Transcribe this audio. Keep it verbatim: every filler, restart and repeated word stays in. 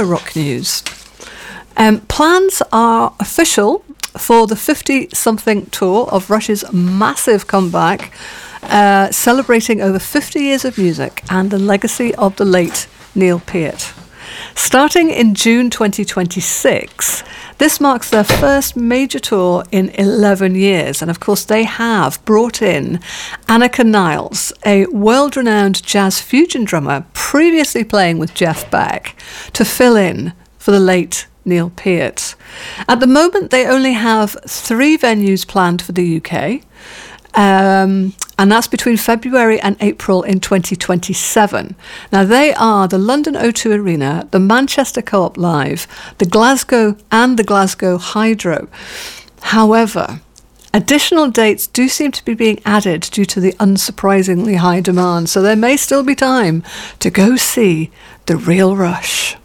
other rock news. Um, plans are official for the fifty-something tour of Rush's massive comeback, uh, celebrating over fifty years of music and the legacy of the late Neil Peart. Starting in June twenty twenty-six, this marks their first major tour in eleven years. And of course, they have brought in Annika Niles, a world-renowned jazz fusion drummer previously playing with Jeff Beck, to fill in for the late Neil Peart. At the moment, they only have three venues planned for the U K, um, and that's between February and April in twenty twenty-seven. Now, they are the London O two Arena, the Manchester Co-op Live, the Glasgow and the Glasgow Hydro. However, additional dates do seem to be being added due to the unsurprisingly high demand, so there may still be time to go see the real Rush.